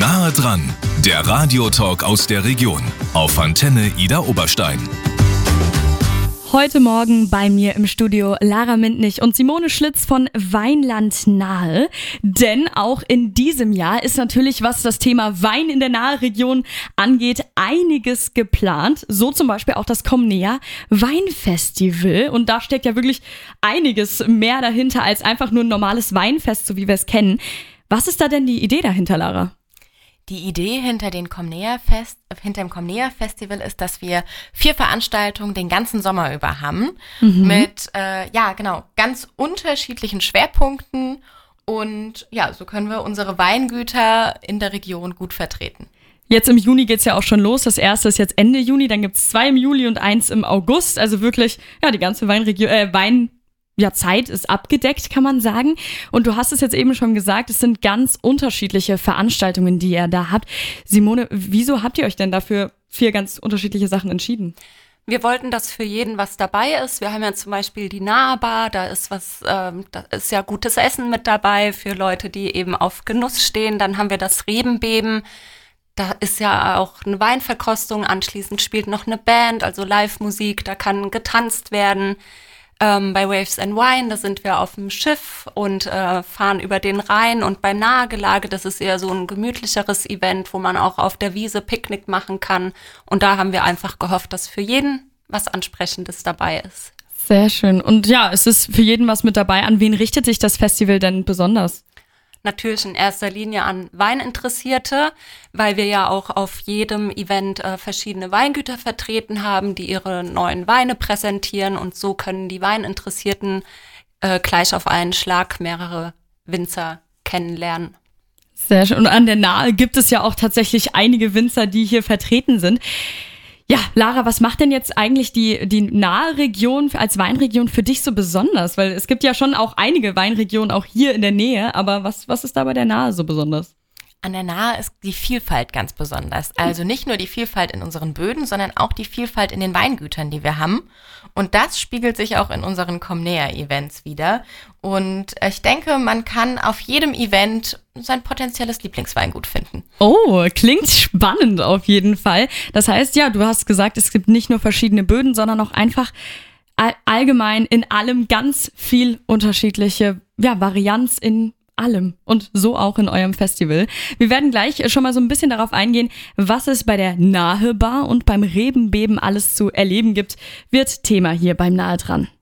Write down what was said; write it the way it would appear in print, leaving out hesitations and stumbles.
Nahe dran, der Radiotalk aus der Region auf Antenne Ida Oberstein. Heute Morgen bei mir im Studio Lara Mintnich und Simone Schlitz von Weinland Nahe. Denn auch in diesem Jahr ist natürlich, was das Thema Wein in der Nahe-Region angeht, einiges geplant. So zum Beispiel auch das Comnea Weinfestival. Und da steckt ja wirklich einiges mehr dahinter als einfach nur ein normales Weinfest, so wie wir es kennen. Was ist da denn die Idee dahinter, Lara? Die Idee hinter dem Comnea Festival ist, dass wir 4 Veranstaltungen den ganzen Sommer über haben mit ganz unterschiedlichen Schwerpunkten und ja, so können wir unsere Weingüter in der Region gut vertreten. Jetzt im Juni geht's ja auch schon los. Das erste ist jetzt Ende Juni, dann gibt's 2 im Juli und 1 im August. Also wirklich, ja, die ganze Zeit ist abgedeckt, kann man sagen. Und du hast es jetzt eben schon gesagt, es sind ganz unterschiedliche Veranstaltungen, die ihr da habt. Simone, wieso habt ihr euch denn dafür 4 ganz unterschiedliche Sachen entschieden? Wir wollten, dass für jeden was dabei ist. Wir haben ja zum Beispiel die Nahe-Bar, da ist ja gutes Essen mit dabei für Leute, die eben auf Genuss stehen. Dann haben wir das Rebenbeben. Da ist ja auch eine Weinverkostung. Anschließend spielt noch eine Band, also Live-Musik. Da kann getanzt werden. Bei Waves and Wine, da sind wir auf dem Schiff und fahren über den Rhein, und beim Nahegelage, das ist eher so ein gemütlicheres Event, wo man auch auf der Wiese Picknick machen kann. Und da haben wir einfach gehofft, dass für jeden was Ansprechendes dabei ist. Sehr schön. Und ja, es ist für jeden was mit dabei. An wen richtet sich das Festival denn besonders? Natürlich in erster Linie an Weininteressierte, weil wir ja auch auf jedem Event verschiedene Weingüter vertreten haben, die ihre neuen Weine präsentieren, und so können die Weininteressierten gleich auf einen Schlag mehrere Winzer kennenlernen. Sehr schön. Und an der Nahe gibt es ja auch tatsächlich einige Winzer, die hier vertreten sind. Ja, Lara, was macht denn jetzt eigentlich die Nahe-Region als Weinregion für dich so besonders? Weil es gibt ja schon auch einige Weinregionen auch hier in der Nähe, aber was ist da bei der Nahe so besonders? An der Nahe ist die Vielfalt ganz besonders. Also nicht nur die Vielfalt in unseren Böden, sondern auch die Vielfalt in den Weingütern, die wir haben. Und das spiegelt sich auch in unseren Comnea-Events wieder. Und ich denke, man kann auf jedem Event sein potenzielles Lieblingsweingut finden. Oh, klingt spannend auf jeden Fall. Das heißt, ja, du hast gesagt, es gibt nicht nur verschiedene Böden, sondern auch einfach allgemein in allem ganz viel unterschiedliche Varianz in allem, und so auch in eurem Festival. Wir werden gleich schon mal so ein bisschen darauf eingehen, was es bei der Nahe-Bar und beim Rebenbeben alles zu erleben gibt, wird Thema hier beim Nahe dran.